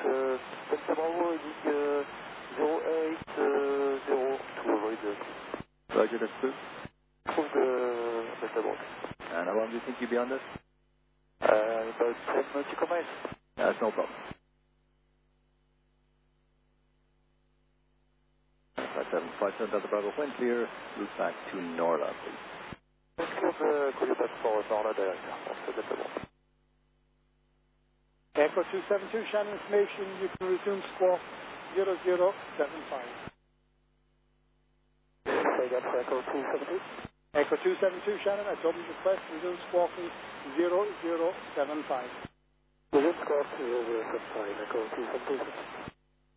Delta Bravo, indique 08, 0 to avoid the... Roger, that's true. Prove the Delta Bravo. And how long do you think you'll be on this? About 10 nautical miles. That's no problem. Flight 757 Delta Bravo, when clear, route back to Norla, please. Call you back for Norla direct, for Delta Bravo. Echo 272, Shannon information, you can resume squawk 0075. Say again for Echo 272. Echo 272, Shannon, I told you request resume squawking 0075. Resume squawk 0075, Echo 272.